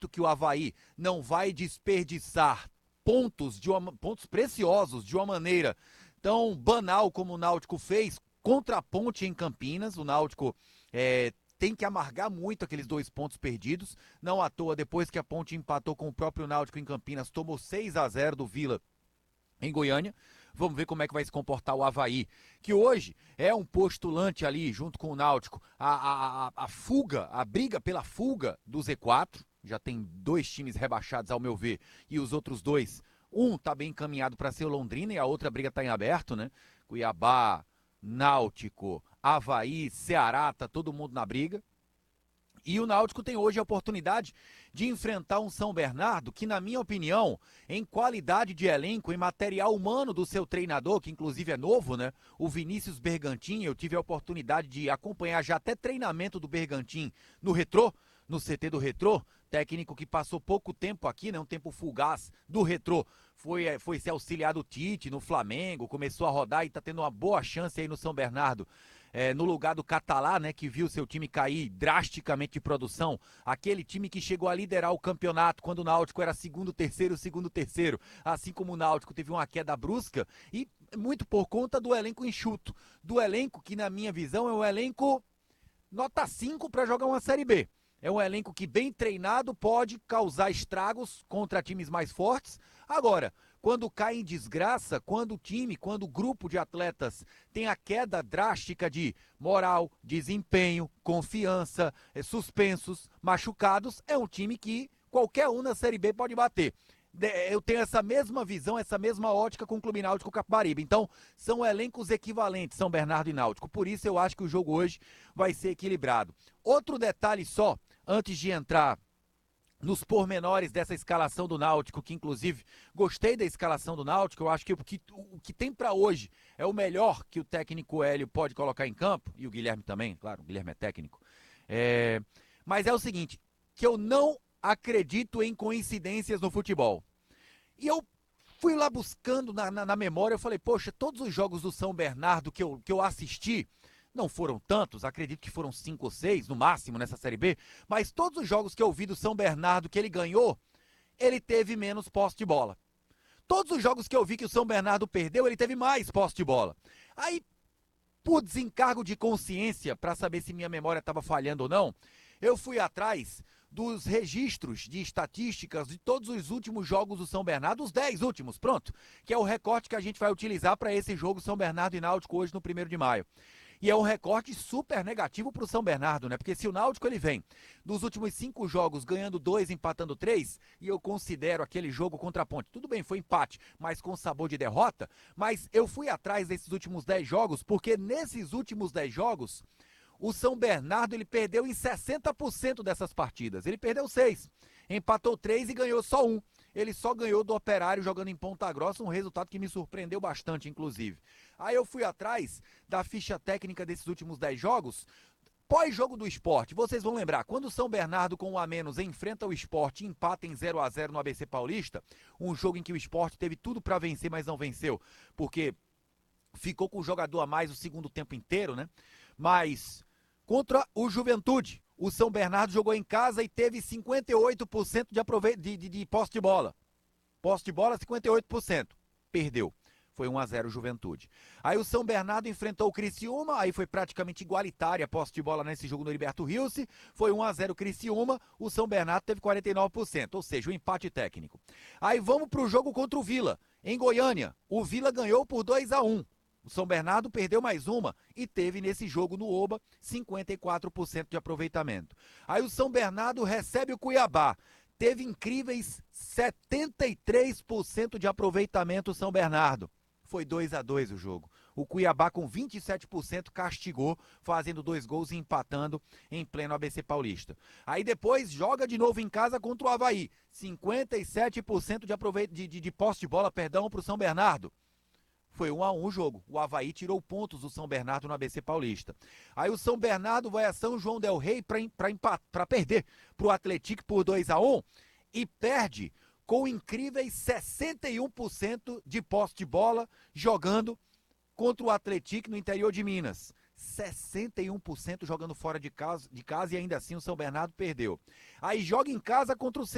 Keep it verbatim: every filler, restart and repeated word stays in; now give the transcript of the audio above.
que o Avaí não vai desperdiçar pontos, de uma, pontos preciosos de uma maneira tão banal como o Náutico fez contra a Ponte em Campinas. O Náutico é, tem que amargar muito aqueles dois pontos perdidos. Não à toa, depois que a Ponte empatou com o próprio Náutico em Campinas, tomou seis a zero do Vila em Goiânia. Vamos ver como é que vai se comportar o Avaí, que hoje é um postulante ali, junto com o Náutico, a, a, a, a fuga, a briga pela fuga do Z quatro. Já tem dois times rebaixados, ao meu ver, e os outros dois, um tá bem encaminhado para ser o Londrina e a outra briga tá em aberto, né? Cuiabá, Náutico, Avaí, Ceará, tá todo mundo na briga. E o Náutico tem hoje a oportunidade de enfrentar um São Bernardo que, na minha opinião, em qualidade de elenco, em material humano do seu treinador, que inclusive é novo, né? O Vinícius Bergantin, eu tive a oportunidade de acompanhar já até treinamento do Bergantin no Retrô, no C T do Retrô, técnico que passou pouco tempo aqui, né? Um tempo fugaz do Retrô. Foi, foi ser auxiliar do Tite no Flamengo, começou a rodar e está tendo uma boa chance aí no São Bernardo. É, no lugar do Catalá, né, que viu seu time cair drasticamente de produção, aquele time que chegou a liderar o campeonato quando o Náutico era segundo, terceiro, segundo, terceiro, assim como o Náutico teve uma queda brusca, e muito por conta do elenco enxuto, do elenco que, na minha visão, é um elenco nota cinco para jogar uma Série B. É um elenco que, bem treinado, pode causar estragos contra times mais fortes. Agora, quando cai em desgraça, quando o time, quando o grupo de atletas tem a queda drástica de moral, desempenho, confiança, suspensos, machucados, é um time que qualquer um na Série B pode bater. Eu tenho essa mesma visão, essa mesma ótica com o Clube Náutico Capibaribe. Então, são elencos equivalentes, São Bernardo e Náutico. Por isso, eu acho que o jogo hoje vai ser equilibrado. Outro detalhe só, antes de entrar nos pormenores dessa escalação do Náutico, que inclusive gostei da escalação do Náutico, eu acho que o que, o que tem para hoje é o melhor que o técnico Hélio pode colocar em campo, e o Guilherme também, claro, o Guilherme é técnico. É, mas é o seguinte, que eu não acredito em coincidências no futebol. E eu fui lá buscando na, na, na memória, eu falei, poxa, todos os jogos do São Bernardo que eu, que eu assisti, não foram tantos, acredito que foram cinco ou seis no máximo nessa Série B, mas todos os jogos que eu vi do São Bernardo que ele ganhou, ele teve menos posse de bola. Todos os jogos que eu vi que o São Bernardo perdeu, ele teve mais posse de bola. Aí, por desencargo de consciência, para saber se minha memória estava falhando ou não, eu fui atrás dos registros de estatísticas de todos os últimos jogos do São Bernardo, os dez últimos, pronto, que é o recorte que a gente vai utilizar para esse jogo São Bernardo e Náutico hoje no primeiro de maio. E é um recorte super negativo para o São Bernardo, né? Porque se o Náutico ele vem dos últimos cinco jogos ganhando dois, empatando três, e eu considero aquele jogo contra a Ponte, tudo bem, foi empate, mas com sabor de derrota, mas eu fui atrás desses últimos dez jogos, porque nesses últimos dez jogos, o São Bernardo ele perdeu em sessenta por cento dessas partidas. Ele perdeu seis, empatou três e ganhou só um. Ele só ganhou do Operário jogando em Ponta Grossa, um resultado que me surpreendeu bastante, inclusive. Aí eu fui atrás da ficha técnica desses últimos dez jogos. Pós-jogo do Sport, vocês vão lembrar, quando o São Bernardo com um a menos enfrenta o Sport e empata em zero a zero no A B C Paulista, um jogo em que o Sport teve tudo para vencer, mas não venceu, porque ficou com o jogador a mais o segundo tempo inteiro, né? Mas contra o Juventude, o São Bernardo jogou em casa e teve cinquenta e oito por cento de, aprove... de, de, de posse de bola. Posse de bola, cinquenta e oito por cento. Perdeu. Foi um a zero Juventude. Aí o São Bernardo enfrentou o Criciúma, aí foi praticamente igualitária a posse de bola nesse jogo no Heriberto Rilse. Foi um a zero Criciúma, o São Bernardo teve quarenta e nove por cento, ou seja, o um empate técnico. Aí vamos para o jogo contra o Vila, em Goiânia. O Vila ganhou por dois a um. O São Bernardo perdeu mais uma e teve nesse jogo no Oba cinquenta e quatro por cento de aproveitamento. Aí o São Bernardo recebe o Cuiabá. Teve incríveis setenta e três por cento de aproveitamento o São Bernardo. Foi dois a dois o jogo. O Cuiabá com vinte e sete por cento castigou, fazendo dois gols e empatando em pleno A B C Paulista. Aí depois joga de novo em casa contra o Avaí. cinquenta e sete por cento de, aprove... de, de, de posse de bola, perdão, para o São Bernardo. Foi um a um o jogo. O Avaí tirou pontos do São Bernardo no A B C Paulista. Aí o São Bernardo vai a São João del Rei para perder para o Atlético por dois a um e perde com incríveis sessenta e um por cento de posse de bola jogando contra o Atlético no interior de Minas. sessenta e um por cento jogando fora de casa, de casa e ainda assim o São Bernardo perdeu. Aí joga em casa contra o